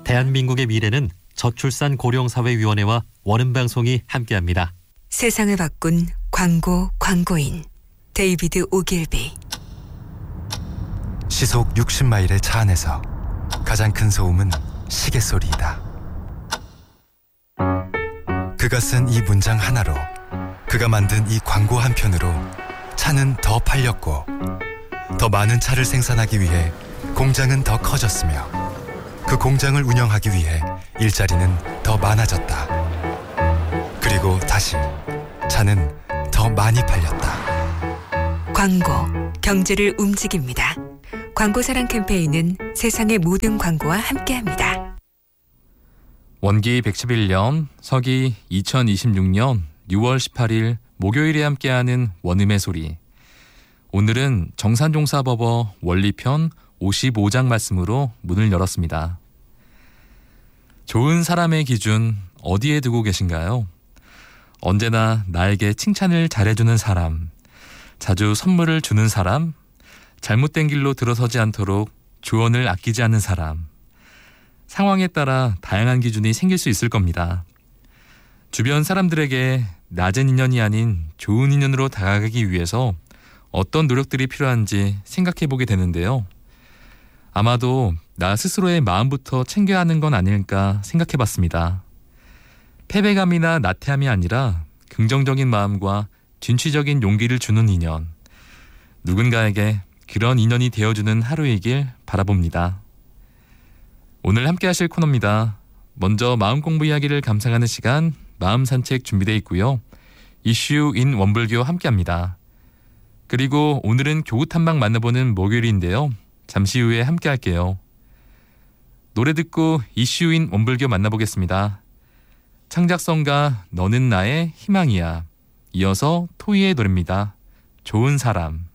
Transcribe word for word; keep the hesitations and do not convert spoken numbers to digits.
대한민국의 미래는 저출산 고령사회위원회와 원음방송이 함께합니다. 세상을 바꾼 광고 광고인 데이비드 오길비. 시속 육십 마일의 차 안에서 가장 큰 소음은 시계 소리이다. 그가 쓴 이 문장 하나로, 그가 만든 이 광고 한 편으로 차는 더 팔렸고, 더 많은 차를 생산하기 위해 공장은 더 커졌으며, 그 공장을 운영하기 위해 일자리는 더 많아졌다. 그리고 다시 차는 더 많이 팔렸다. 광고, 경제를 움직입니다. 광고사랑 캠페인은 세상의 모든 광고와 함께합니다. 원기 백십일 년, 서기 이천이십육 년 유월 십팔일 목요일에 함께하는 원음의 소리. 오늘은 정산종사법어 원리편 오십오 장 말씀으로 문을 열었습니다. 좋은 사람의 기준 어디에 두고 계신가요? 언제나 나에게 칭찬을 잘해주는 사람, 자주 선물을 주는 사람, 잘못된 길로 들어서지 않도록 조언을 아끼지 않는 사람. 상황에 따라 다양한 기준이 생길 수 있을 겁니다. 주변 사람들에게 낮은 인연이 아닌 좋은 인연으로 다가가기 위해서 어떤 노력들이 필요한지 생각해 보게 되는데요. 아마도 나 스스로의 마음부터 챙겨야 하는 건 아닐까 생각해 봤습니다. 패배감이나 나태함이 아니라 긍정적인 마음과 진취적인 용기를 주는 인연. 누군가에게 그런 인연이 되어주는 하루이길 바라봅니다. 오늘 함께 하실 코너입니다. 먼저 마음 공부 이야기를 감상하는 시간, 마음 산책 준비되어 있고요. 이슈 인 원불교 함께합니다. 그리고 오늘은 교우 탐방 만나보는 목요일인데요. 잠시 후에 함께 할게요. 노래 듣고 이슈 인 원불교 만나보겠습니다. 창작성가 너는 나의 희망이야. 이어서 토이의 노래입니다. 좋은 사람.